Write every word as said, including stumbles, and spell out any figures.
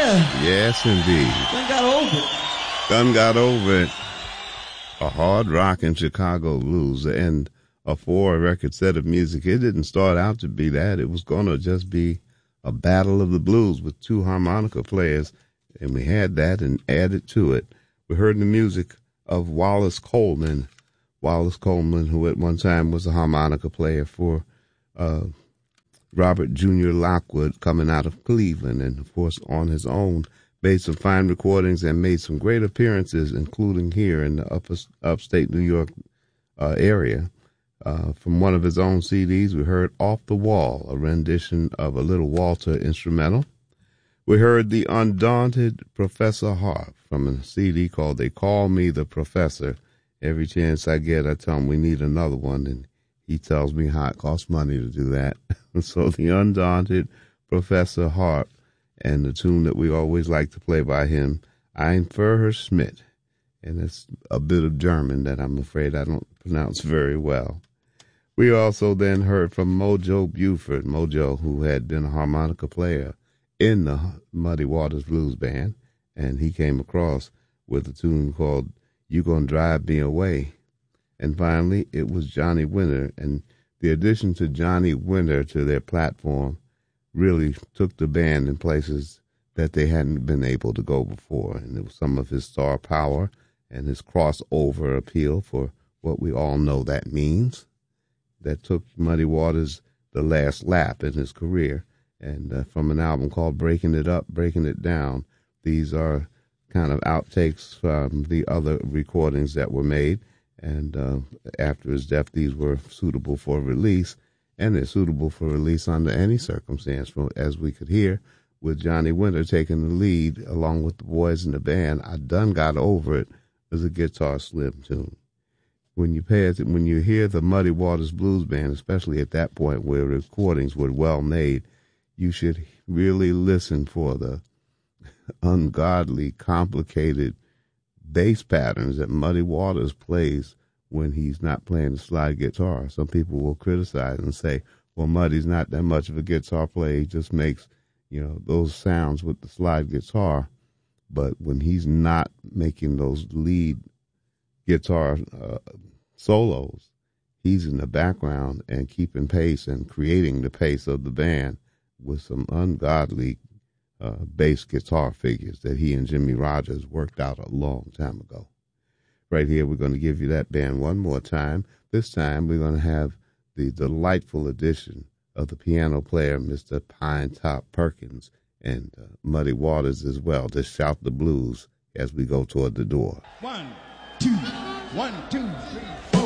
Yeah. Yes, indeed. Done got over it. Done got over it. A hard rock in Chicago blues and a four-record set of music. It didn't start out to be that. It was going to just be a battle of the blues with two harmonica players, and we had that and added to it. We heard the music of Wallace Coleman. Wallace Coleman, who at one time was a harmonica player for uh, Robert Junior Lockwood, coming out of Cleveland, and of course on his own made some fine recordings and made some great appearances, including here in the upper, upstate New York uh, area. Uh, from one of his own C Ds, we heard Off the Wall, a rendition of a Little Walter instrumental. We heard The Undaunted Professor Harp from a C D called They Call Me the Professor. Every chance I get, I tell him we need another one, and he tells me how it costs money to do that. So The Undaunted Professor Harp, and the tune that we always like to play by him, Ein Furher Schmidt. And it's a bit of German that I'm afraid I don't pronounce very well. We also then heard from Mojo Buford, Mojo, who had been a harmonica player in the Muddy Waters Blues Band, and he came across with a tune called You Gonna Drive Me Away. And finally, it was Johnny Winter, and the addition to Johnny Winter to their platform really took the band in places that they hadn't been able to go before, and it was some of his star power and his crossover appeal for what we all know that means. That took Muddy Waters the last lap in his career. And uh, from an album called Breaking It Up, Breaking It Down, these are kind of outtakes from the other recordings that were made. And uh, after his death, these were suitable for release. And they're suitable for release under any circumstance, as we could hear, with Johnny Winter taking the lead along with the boys in the band. I Done Got Over It was a Guitar Slim tune. When you pay it, when you hear the Muddy Waters Blues Band, especially at that point where recordings were well made, you should really listen for the ungodly, complicated bass patterns that Muddy Waters plays when he's not playing the slide guitar. Some people will criticize and say, well, Muddy's not that much of a guitar player. He just makes, you know, those sounds with the slide guitar. But when he's not making those lead guitar uh, solos, he's in the background and keeping pace and creating the pace of the band with some ungodly uh, bass guitar figures that he and Jimmy Rogers worked out a long time ago. Right here, we're going to give you that band one more time. This time, we're going to have the delightful addition of the piano player, Mister Pine Top Perkins, and uh, Muddy Waters as well, to shout the blues as we go toward the door. One, two, one, two, three, four.